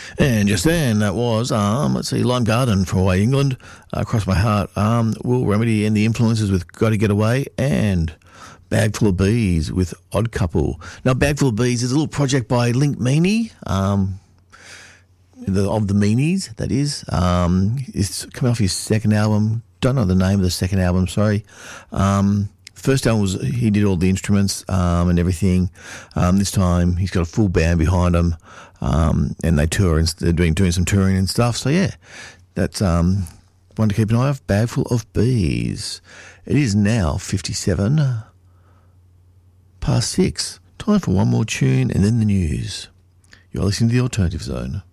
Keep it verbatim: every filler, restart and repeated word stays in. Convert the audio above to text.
And just then, that was, um, let's see, Lime Garden from Away England, uh, Cross My Heart, um, Will Remedy and the Influences with Gotta Get Away, and Bag Full of Bees with Odd Couple. Now, Bag Full of Bees is a little project by Link Meaney, um, the, of the Meanies, that is. Um, it's coming off his second album. Don't know the name of the second album, sorry. Um, first album was, he did all the instruments um, and everything. Um, this time, he's got a full band behind him. Um, and they tour and they're doing doing some touring and stuff. So yeah, that's um, one to keep an eye on. Bag Full of Bees. It is now fifty-seven past six. Time for one more tune and then the news. You're listening to the Alternative Zone.